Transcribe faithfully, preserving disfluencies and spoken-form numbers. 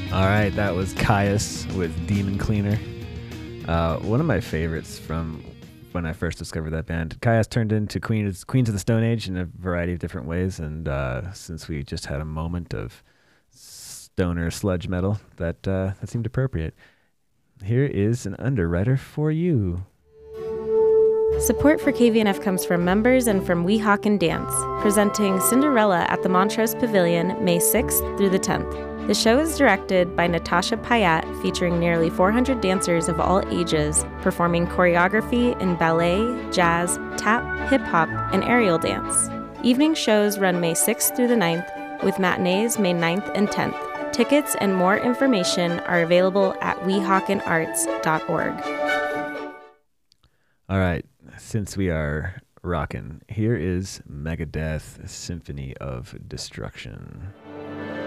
All right, that was Caius with Demon Cleaner. Uh, one of my favorites from when I first discovered that band. Caius turned into Queens, Queens of the Stone Age in a variety of different ways, and uh, since we just had a moment of stoner sludge metal, that uh, that seemed appropriate. Here is an underwriter for you. Support for K V N F comes from members and from Weehawken Dance, presenting Cinderella at the Montrose Pavilion May sixth through the tenth. The show is directed by Natasha Payat, featuring nearly four hundred dancers of all ages, performing choreography in ballet, jazz, tap, hip-hop, and aerial dance. Evening shows run May sixth through the ninth, with matinees May ninth and tenth. Tickets and more information are available at weehawken arts dot org. All right, since we are rocking, here is Megadeth Symphony of Destruction.